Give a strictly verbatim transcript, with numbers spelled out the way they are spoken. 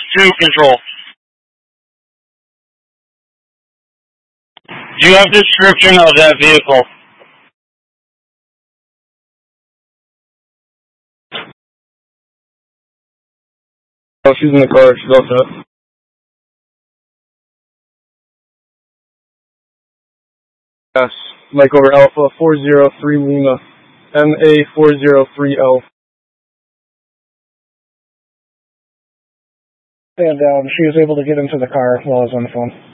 two, control. Do you have description of that vehicle? Oh, she's in the car. She's all set. Yes. Mike over Alpha four zero three Lima. M A four zero three L. And um, she was able to get into the car while I was on the phone.